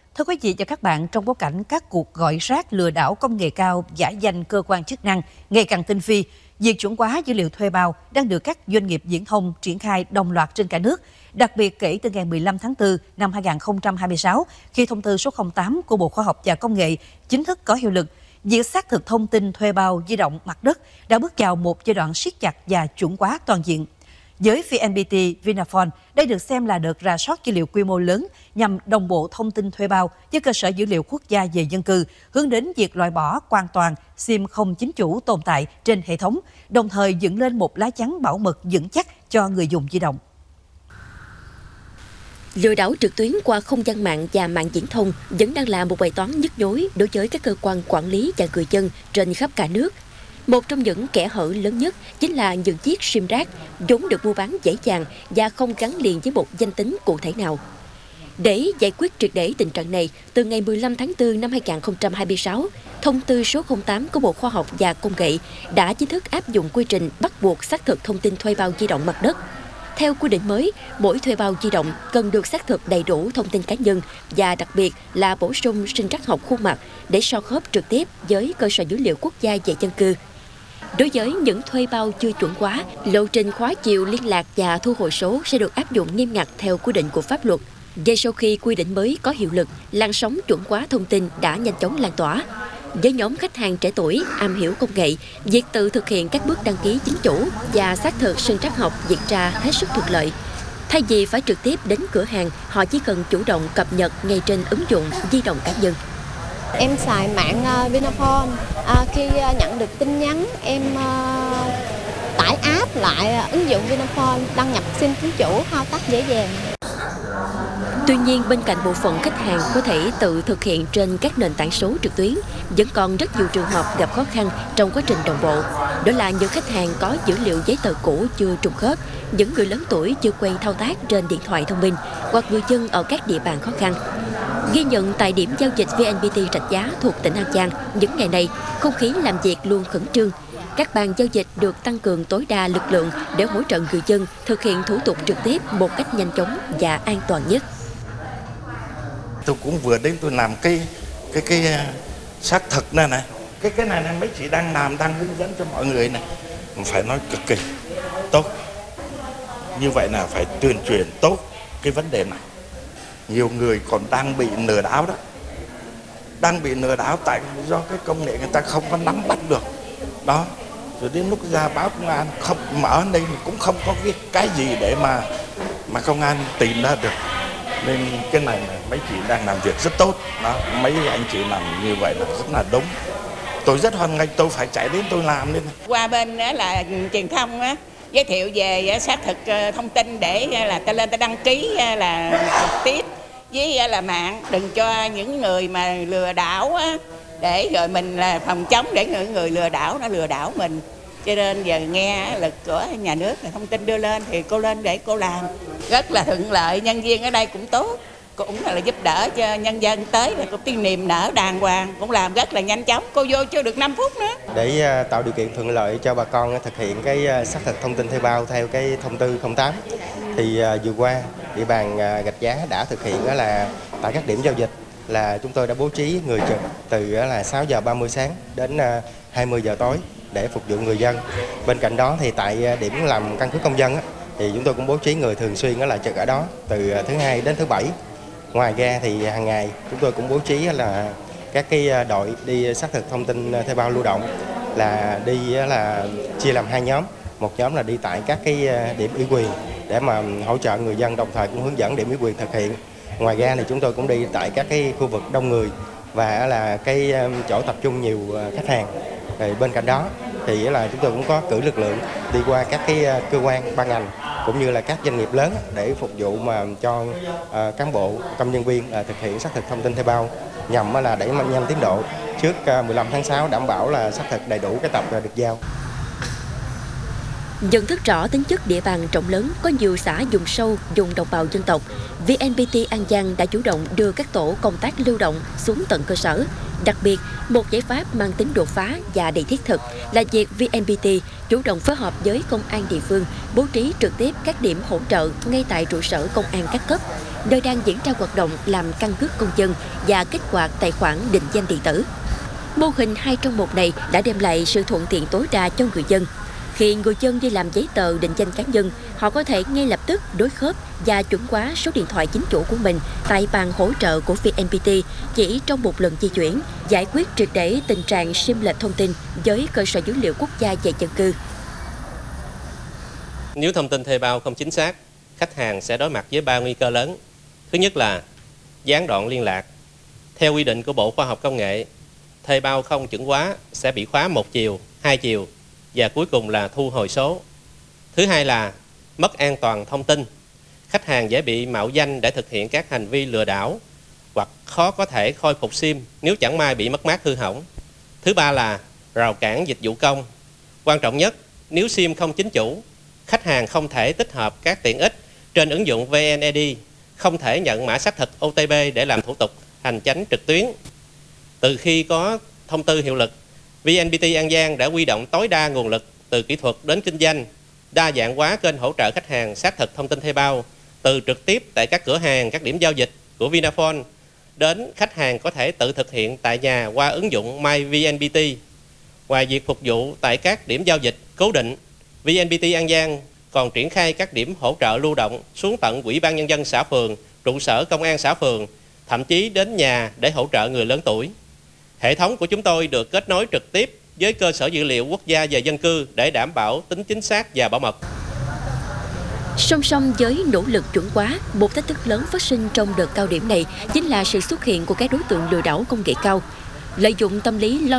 Thưa quý vị và các bạn, trong bối cảnh các cuộc gọi rác lừa đảo công nghệ cao giả danh cơ quan chức năng ngày càng tinh vi, việc chuẩn hóa dữ liệu thuê bao đang được các doanh nghiệp viễn thông triển khai đồng loạt trên cả nước, đặc biệt kể từ ngày 15 tháng 4 năm 2026, khi thông tư số 08 của Bộ Khoa học và Công nghệ chính thức có hiệu lực. Việc xác thực thông tin thuê bao di động mặt đất đã bước vào một giai đoạn siết chặt và chuẩn hóa toàn diện. Với VNPT, Vinaphone, đây được xem là đợt rà soát dữ liệu quy mô lớn nhằm đồng bộ thông tin thuê bao với cơ sở dữ liệu quốc gia về dân cư, hướng đến việc loại bỏ hoàn toàn SIM không chính chủ tồn tại trên hệ thống, đồng thời dựng lên một lá chắn bảo mật vững chắc cho người dùng di động. Lừa đảo trực tuyến qua không gian mạng và mạng viễn thông vẫn đang là một bài toán nhức nhối đối với các cơ quan quản lý và người dân trên khắp cả nước. Một trong những kẽ hở lớn nhất chính là những chiếc SIM rác vốn được mua bán dễ dàng và không gắn liền với một danh tính cụ thể nào. Để giải quyết triệt để tình trạng này, từ ngày 15 tháng 4 năm 2026, thông tư số 08 của Bộ Khoa học và Công nghệ đã chính thức áp dụng quy trình bắt buộc xác thực thông tin thuê bao di động mặt đất. Theo quy định mới, mỗi thuê bao di động cần được xác thực đầy đủ thông tin cá nhân và đặc biệt là bổ sung sinh trắc học khuôn mặt để so khớp trực tiếp với cơ sở dữ liệu quốc gia về dân cư. Đối với những thuê bao chưa chuẩn hóa, lộ trình khóa chiều liên lạc và thu hồi số sẽ được áp dụng nghiêm ngặt theo quy định của pháp luật. Ngay sau khi quy định mới có hiệu lực, làn sóng chuẩn hóa thông tin đã nhanh chóng lan tỏa. Với nhóm khách hàng trẻ tuổi, am hiểu công nghệ, việc tự thực hiện các bước đăng ký chính chủ và xác thực sinh trắc học diễn ra hết sức thuận lợi. Thay vì phải trực tiếp đến cửa hàng, họ chỉ cần chủ động cập nhật ngay trên ứng dụng di động cá nhân. Em xài mạng Vinaphone. Khi nhận được tin nhắn, em tải app lại ứng dụng Vinaphone, đăng nhập SIM chính chủ, thao tác dễ dàng. Tuy nhiên, bên cạnh bộ phận khách hàng có thể tự thực hiện trên các nền tảng số trực tuyến, vẫn còn rất nhiều trường hợp gặp khó khăn trong quá trình đồng bộ. Đó là những khách hàng có dữ liệu giấy tờ cũ chưa trùng khớp, những người lớn tuổi chưa quen thao tác trên điện thoại thông minh, hoặc người dân ở các địa bàn khó khăn. Ghi nhận tại điểm giao dịch VNPT Rạch Giá thuộc tỉnh An Giang, những ngày này, không khí làm việc luôn khẩn trương. Các bàn giao dịch được tăng cường tối đa lực lượng để hỗ trợ người dân thực hiện thủ tục trực tiếp một cách nhanh chóng và an toàn nhất. Tôi cũng vừa đến tôi làm cái xác thực này này. Cái này mấy chị đang làm, đang hướng dẫn cho mọi người này. Phải nói cực kỳ tốt. Như vậy là phải tuyên truyền tốt cái vấn đề này. Nhiều người còn đang bị lừa đảo đó. Đang bị lừa đảo tại do cái công nghệ người ta không có nắm bắt được. Đó. Rồi đến lúc ra báo công an không mở đây cũng không có cái gì để mà công an tìm ra được. Nên cái này mấy chị đang làm việc rất tốt. Đó, mấy anh chị làm như vậy là rất là đúng. Tôi rất hoan nghênh, tôi phải chạy đến tôi làm nên. Qua bên đó là truyền thông á, giới thiệu về xác thực thông tin để là ta lên ta đăng ký là trực tiếp với là mạng, đừng cho những người mà lừa đảo á, để rồi mình là phòng chống để những người lừa đảo nó lừa đảo mình. Cho nên giờ nghe lực của nhà nước là thông tin đưa lên thì cô lên để cô làm rất là thuận lợi, nhân viên ở đây cũng tốt, cũng là giúp đỡ cho nhân dân tới là cũng tiên niềm nở đàng hoàng, cũng làm rất là nhanh chóng, cô vô chưa được 5 phút nữa. Để tạo điều kiện thuận lợi cho bà con thực hiện cái xác thực thông tin thuê bao theo cái thông tư 08 thì vừa qua địa bàn Rạch Giá đã thực hiện đó là tại các điểm giao dịch là chúng tôi đã bố trí người trực từ là 6 giờ 30 sáng đến 20 giờ tối để phục vụ người dân. Bên cạnh đó thì tại điểm làm căn cước công dân thì chúng tôi cũng bố trí người thường xuyên là trực ở đó từ thứ Hai đến thứ Bảy. Ngoài ra thì hàng ngày chúng tôi cũng bố trí là các cái đội đi xác thực thông tin thuê bao lưu động, là đi là chia làm hai nhóm. Một nhóm là đi tại các cái điểm ủy quyền để mà hỗ trợ người dân, đồng thời cũng hướng dẫn điểm ủy quyền thực hiện. Ngoài ra thì chúng tôi cũng đi tại các cái khu vực đông người và là cái chỗ tập trung nhiều khách hàng. Rồi bên cạnh đó thì là chúng tôi cũng có cử lực lượng đi qua các cái cơ quan ban ngành cũng như là các doanh nghiệp lớn để phục vụ mà cho cán bộ, công nhân viên thực hiện xác thực thông tin thuê bao nhằm là đẩy nhanh tiến độ trước 15 tháng 6 đảm bảo là xác thực đầy đủ cái tập được giao. Nhận thức rõ tính chất địa bàn rộng lớn, có nhiều xã vùng sâu, vùng đồng bào dân tộc, VNPT An Giang đã chủ động đưa các tổ công tác lưu động xuống tận cơ sở. Đặc biệt, một giải pháp mang tính đột phá và đầy thiết thực là việc VNPT chủ động phối hợp với công an địa phương bố trí trực tiếp các điểm hỗ trợ ngay tại trụ sở công an các cấp, nơi đang diễn ra hoạt động làm căn cước công dân và kích hoạt tài khoản định danh điện tử. Mô hình 2 trong 1 này đã đem lại sự thuận tiện tối đa cho người dân. Khi người dân đi làm giấy tờ định danh cá nhân, họ có thể ngay lập tức đối khớp và chuẩn hóa số điện thoại chính chủ của mình tại bàn hỗ trợ của VNPT chỉ trong một lần di chuyển, giải quyết triệt để tình trạng sim lệch thông tin với cơ sở dữ liệu quốc gia về dân cư. Nếu thông tin thuê bao không chính xác, khách hàng sẽ đối mặt với 3 nguy cơ lớn. Thứ nhất là gián đoạn liên lạc. Theo quy định của Bộ Khoa học Công nghệ, thuê bao không chuẩn hóa sẽ bị khóa 1 chiều, 2 chiều và cuối cùng là thu hồi số. Thứ hai là mất an toàn thông tin. Khách hàng dễ bị mạo danh để thực hiện các hành vi lừa đảo hoặc khó có thể khôi phục sim nếu chẳng may bị mất mát hư hỏng. Thứ ba là rào cản dịch vụ công. Quan trọng nhất, nếu sim không chính chủ, khách hàng không thể tích hợp các tiện ích trên ứng dụng VNED, không thể nhận mã xác thực OTP để làm thủ tục hành chánh trực tuyến. Từ khi có thông tư hiệu lực, VNPT An Giang đã huy động tối đa nguồn lực từ kỹ thuật đến kinh doanh, đa dạng hóa kênh hỗ trợ khách hàng xác thực thông tin thuê bao, từ trực tiếp tại các cửa hàng, các điểm giao dịch của Vinaphone, đến khách hàng có thể tự thực hiện tại nhà qua ứng dụng MyVNPT. Ngoài việc phục vụ tại các điểm giao dịch cố định, VNPT An Giang còn triển khai các điểm hỗ trợ lưu động xuống tận Ủy ban Nhân dân xã phường, trụ sở công an xã phường, thậm chí đến nhà để hỗ trợ người lớn tuổi. Hệ thống của chúng tôi được kết nối trực tiếp với cơ sở dữ liệu quốc gia về dân cư để đảm bảo tính chính xác và bảo mật. Song song với nỗ lực chuẩn hóa, một thách thức lớn phát sinh trong đợt cao điểm này chính là sự xuất hiện của các đối tượng lừa đảo công nghệ cao. Lợi dụng tâm lý lo